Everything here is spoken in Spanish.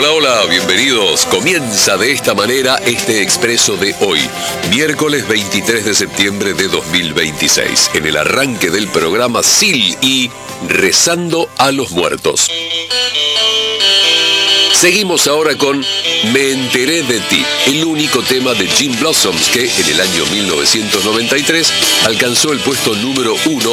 Hola, hola, bienvenidos. Comienza de esta manera este expreso de hoy, miércoles 23 de septiembre de 2026, en el arranque del programa SIL y Rezando a los Muertos. Seguimos ahora con Me enteré de ti, el único tema de Gin Blossoms que en el año 1993 alcanzó el puesto número 1